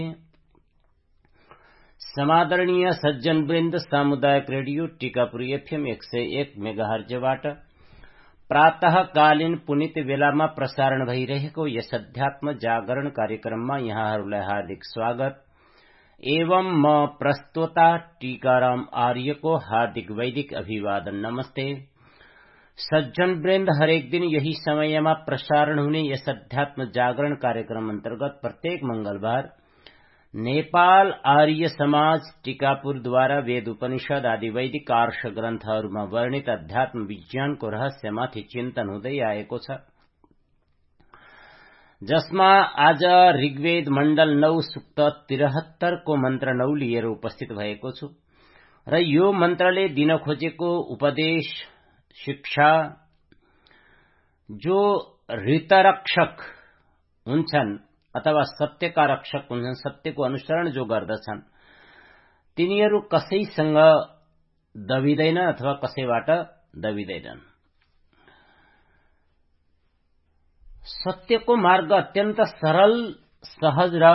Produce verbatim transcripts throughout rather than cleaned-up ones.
समादरणीय सज्जनवृन्द, सामुदायिक radio Tikapur FM एक सय एक मेगाहर्जबाट प्रातःकालीन पुनित बेलामा प्रसारण भइरहेको यस अध्यात्म जागरण कार्यक्रममा यहाँहरूलाई हार्दिक स्वागत एवं म प्रस्तोता टीकाराम आर्यको हार्दिक वैदिक अभिवादन। नमस्ते सज्जनवृन्द, हरेक दिन यही समयमा प्रसारण हुने यस अध्यात्म जागरण कार्यक्रम अन्तर्गत प्रत्येक मंगलबार नेपाल आर्य समाज टीकापुरद्वारा वेद उपनिषद आदि वैदिक आर्ष ग्रन्थहरूमा वर्णित अध्यात्म विज्ञानको रहस्यमाथि चिन्तन हुँदै आएको छ, जसमा आज ऋग्वेद मण्डल नौ सूक्त तिरहत्तर को मन्त्र नौ लिएर उपस्थित भएको छु र यो मन्त्रले दिन खोजेको उपदेश शिक्षा जो ऋतरक्षक हुन्छन् अथवा सत्यका रक्षक हुन्छन्, सत्यको अनुसरण जो गर्दछन्, तिनीहरू कसैसँग दबिदैन अथवा कसैबाट दबिदैनन्। सत्यको मार्ग अत्यन्त सरल, सहज र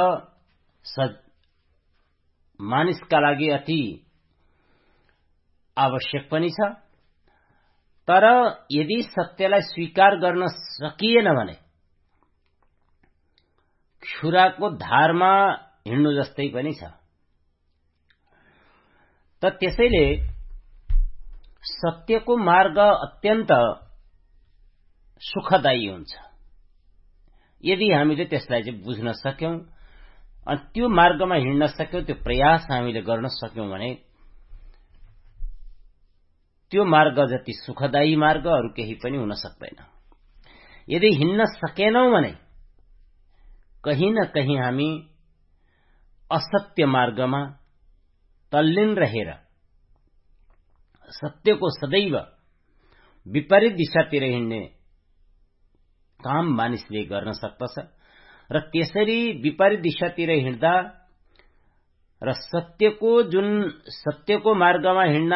मानिसका लागि अति आवश्यक पनि छ। तर यदि सत्यलाई स्वीकार गर्न सकिएन भने छुराको धारमा हिँड्नु जस्तै पनि छ। त त्यसैले सत्यको मार्ग अत्यन्त सुखदायी हुन्छ यदि हामीले त्यसलाई चाहिँ बुझ्न सक्यौं अनि त्यो मार्गमा हिँड्न सक्यौं, त्यो प्रयास हामीले गर्न सक्यौं भने त्यो मार्ग जति सुखदायी मार्ग अरु केही पनि हुन सक्दैन। यदि हिँड्न सकेनौं भने कहीं न कहीं हामी असत्य मार्गमा तल्लीन रहेर सत्यको सदैव विपरीत दिशातिर हिँड्ने काम मानिसले गर्न सक्दछ र त्यसरी विपरीत दिशातिर हिँड्दा र सत्यको जुन सत्यको मार्गमा हिँड्न